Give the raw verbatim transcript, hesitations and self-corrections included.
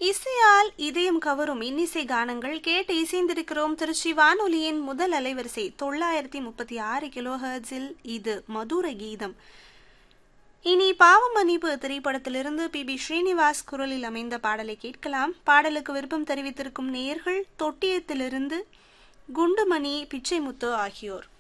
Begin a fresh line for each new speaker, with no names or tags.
இசையால் இதயம் கவரும் இன்னிசை கானங்கள் கேட்டு இசைந்திருக்கிறோம். திருச்சி வானொலியின் முதல் அலைவரிசை தொள்ளாயிரத்தி முப்பத்தி ஆறு கிலோ ஹெர்ட்ஸில் இது மதுர கீதம். இனி பாவமன்னிப்பு திரைப்படத்திலிருந்து பி பி ஸ்ரீனிவாஸ் குரலில் அமைந்த பாடலை கேட்கலாம். பாடலுக்கு விருப்பம் தெரிவித்திருக்கும் நேயர்கள் தொட்டியத்திலிருந்து குண்டுமணி, பிச்சைமுத்து ஆகியோர்.